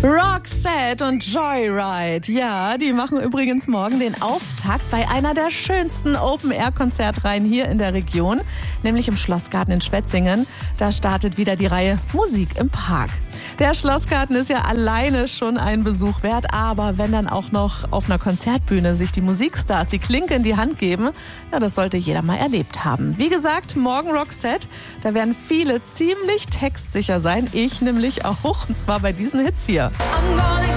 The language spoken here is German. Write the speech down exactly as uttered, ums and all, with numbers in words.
Roxette und Joyride, ja, die machen übrigens morgen den Auftakt bei einer der schönsten Open-Air-Konzertreihen hier in der Region, nämlich im Schlossgarten in Schwetzingen. Da startet wieder die Reihe Musik im Park. Der Schlossgarten ist ja alleine schon ein Besuch wert, aber wenn dann auch noch auf einer Konzertbühne sich die Musikstars die Klinke in die Hand geben, ja, das sollte jeder mal erlebt haben. Wie gesagt, morgen Roxette, da werden viele ziemlich textsicher sein, ich nämlich auch, und zwar bei diesen Hits hier.